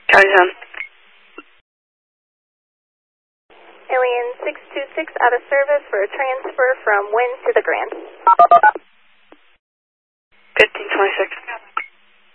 County 10. Alien 626 out of service for a transfer from Wynn to the Grand. 1526.